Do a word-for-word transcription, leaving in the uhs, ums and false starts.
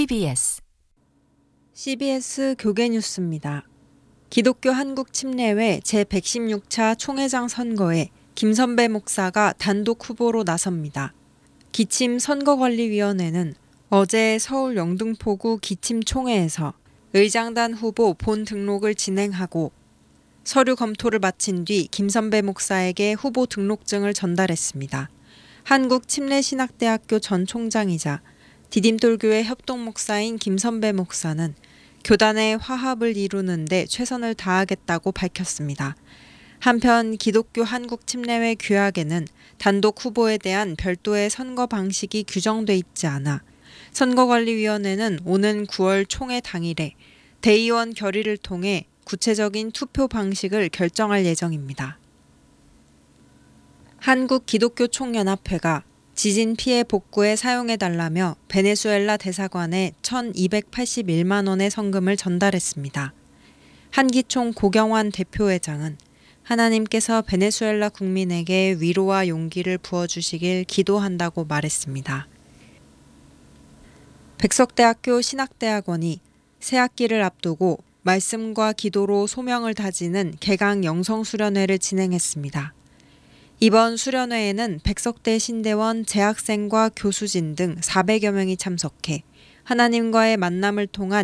씨비에스 씨비에스 교계 뉴스입니다. 기독교 한국 침례회 제백십육 차 총회장 선거에 김선배 목사가 단독 후보로 나섭니다. 기침 선거관리위원회는 어제 서울 영등포구 기침총회에서 의장단 후보 본 등록을 진행하고 서류 검토를 마친 뒤 김선배 목사에게 후보 등록증을 전달했습니다. 한국침례신학대학교 전 총장이자 디딤돌교회 협동목사인 김선배 목사는 교단의 화합을 이루는 데 최선을 다하겠다고 밝혔습니다. 한편 기독교 한국침례회 규약에는 단독 후보에 대한 별도의 선거 방식이 규정돼 있지 않아 선거관리위원회는 오는 구월 총회 당일에 대의원 결의를 통해 구체적인 투표 방식을 결정할 예정입니다. 한국기독교총연합회가 지진 피해 복구에 사용해달라며 베네수엘라 대사관에 천이백팔십일만 원의 성금을 전달했습니다. 한기총 고경환 대표회장은 하나님께서 베네수엘라 국민에게 위로와 용기를 부어주시길 기도한다고 말했습니다. 백석대학교 신학대학원이 새학기를 앞두고 말씀과 기도로 소명을 다지는 개강 영성수련회를 진행했습니다. 이번 수련회에는 백석대 신대원 재학생과 교수진 등 사백여 명이 참석해 하나님과의 만남을 통한